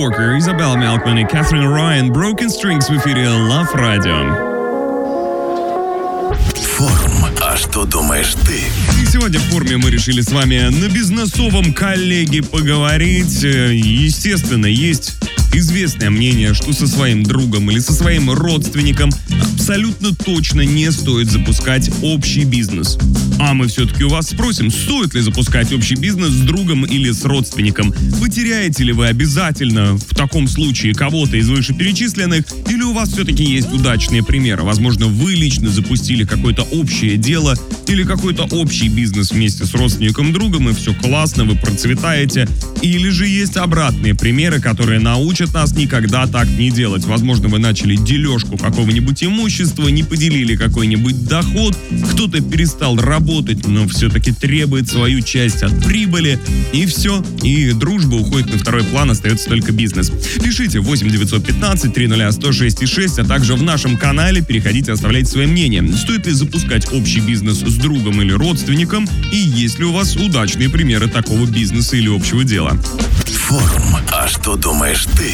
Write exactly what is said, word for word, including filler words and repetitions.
Walker, Изабелла Мелкман и Кэтрин Райан, Broken Strings в эфире Love Radio. Форум. А что думаешь ты? И сегодня в форуме мы решили с вами на бизнесовом коллеге поговорить. Естественно, есть известное мнение, что со своим другом или со своим родственником абсолютно точно не стоит запускать общий бизнес. А мы все-таки у вас спросим, стоит ли запускать общий бизнес с другом или с родственником? Потеряете ли вы обязательно в таком случае кого-то из вышеперечисленных? Или у вас все-таки есть удачные примеры? Возможно, вы лично запустили какое-то общее дело или какой-то общий бизнес вместе с родственником-другом, и все классно, вы процветаете. Или же есть обратные примеры, которые научат нас никогда так не делать. Возможно, вы начали дележку какого-нибудь имущества, не поделили какой-нибудь доход, кто-то перестал работать, но все-таки требует свою часть от прибыли, и все, и дружба уходит на второй план, остается только бизнес. Пишите восемь девятьсот пятнадцать триста сто шесть шесть, а также в нашем канале переходите, оставляйте свое мнение. Стоит ли запускать общий бизнес с другом или родственником, и есть ли у вас удачные примеры такого бизнеса или общего дела? Форум. А что думаешь ты?